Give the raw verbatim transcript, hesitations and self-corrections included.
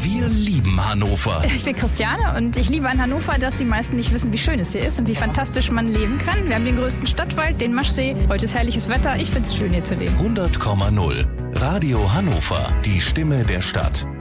Wir lieben Hannover. Ich bin Christiane und ich liebe an Hannover, dass die meisten nicht wissen, wie schön es hier ist und wie fantastisch man leben kann. Wir haben den größten Stadtwald, den Maschsee. Heute ist herrliches Wetter. Ich finde es schön, hier zu leben. hundert Komma null. Radio Hannover. Die Stimme der Stadt.